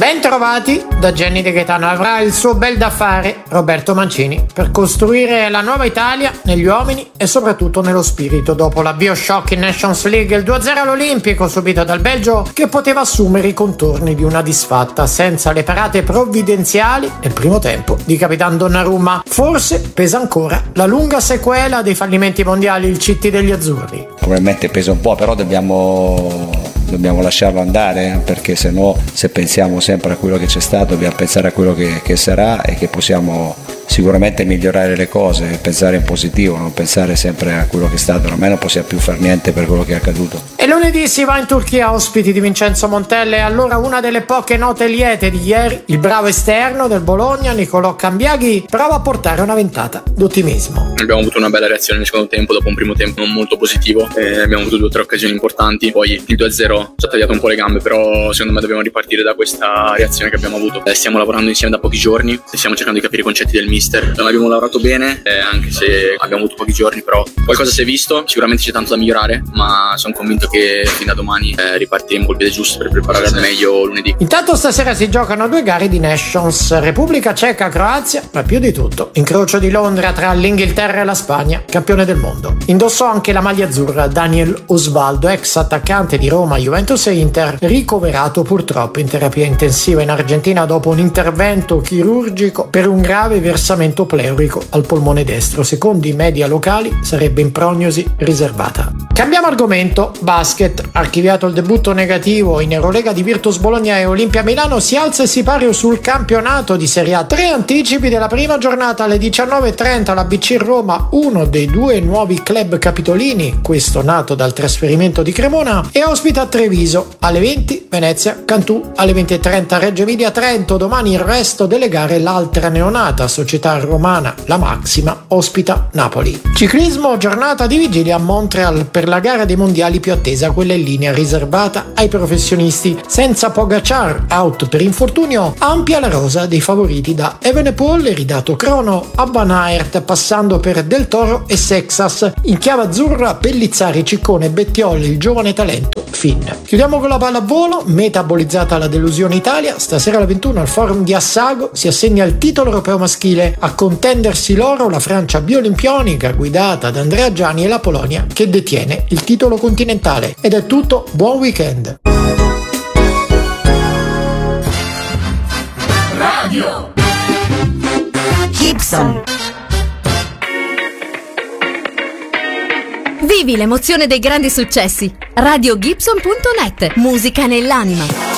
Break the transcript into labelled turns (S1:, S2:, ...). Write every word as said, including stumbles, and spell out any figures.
S1: Bentrovati da Jenny De Gaetano. Avrà il suo bel da fare Roberto Mancini per costruire la nuova Italia negli uomini e soprattutto nello spirito, dopo l'avvio shock in Nations League, il due a zero all'Olimpico subito dal Belgio, che poteva assumere i contorni di una disfatta senza le parate provvidenziali nel primo tempo di Capitan Donnarumma. Forse pesa ancora la lunga sequela dei fallimenti mondiali, il C T degli azzurri.
S2: Probabilmente pesa un po', però dobbiamo dobbiamo lasciarlo andare, perché se no, se pensiamo sempre a quello che c'è stato, dobbiamo pensare a quello che, che sarà e che possiamo sicuramente migliorare le cose, pensare in positivo, non pensare sempre a quello che è stato. Ormai non possiamo più fare niente per quello che è accaduto.
S1: E lunedì si va in Turchia, ospiti di Vincenzo Montella, e allora una delle poche note liete di ieri, il bravo esterno del Bologna, Nicolò Cambiaghi, prova a portare una ventata d'ottimismo.
S3: Abbiamo avuto una bella reazione nel secondo tempo, dopo un primo tempo non molto positivo, e abbiamo avuto due o tre occasioni importanti, poi il due a zero ci ha tagliato un po' le gambe, però secondo me dobbiamo ripartire da questa reazione che abbiamo avuto. Eh, stiamo lavorando insieme da pochi giorni e stiamo cercando di capire i concetti del mister. Non abbiamo lavorato bene, eh, anche se abbiamo avuto pochi giorni, però qualcosa si è visto, sicuramente c'è tanto da migliorare, ma sono convinto che fin da domani eh, ripartiremo col piede giusto per preparare al meglio lunedì.
S1: Intanto stasera si giocano due gare di Nations, Repubblica Ceca, Croazia, ma più di tutto incrocio di Londra tra l'Inghilterra e la Spagna, campione del mondo. Indossò anche la maglia azzurra Daniel Osvaldo, ex attaccante di Roma, Juventus e Inter, ricoverato purtroppo in terapia intensiva in Argentina dopo un intervento chirurgico per un grave versamento pleurico al polmone destro. Secondo i media locali sarebbe in prognosi riservata. Cambiamo argomento, basket. Archiviato il debutto negativo in Eurolega di Virtus Bologna e Olimpia Milano, si alza e si pari sul campionato di Serie A. Tre anticipi della prima giornata alle diciannove e trenta, la B C Roma, uno dei due nuovi club capitolini, questo nato dal trasferimento di Cremona, e ospita Treviso. Alle venti Venezia Cantù, alle venti e trenta Reggio Emilia Trento. Domani il resto delle gare, l'altra neonata società romana, la Maxima, ospita Napoli. Ciclismo, giornata di vigilia a Montreal per la gara dei mondiali più attesa, quella in linea riservata ai professionisti. Senza Pogacar, out per infortunio, ampia la rosa dei favoriti da Evenepoel, ridato crono, a Van Aert, passando per Del Toro e Sexas. In chiave azzurra Pellizzari, Ciccone, Bettiol, il giovane talento Finn. Chiudiamo con la pallavolo, metabolizzata la delusione Italia. Stasera alle ventuno al forum di Assago si assegna il titolo europeo maschile. A contendersi l'oro la Francia bioolimpionica guidata da Andrea Giani e la Polonia che detiene il titolo continentale. Ed è tutto, buon weekend.
S4: Radio Gibson. Vivi l'emozione dei grandi successi. radio gibson punto net. Musica nell'anima.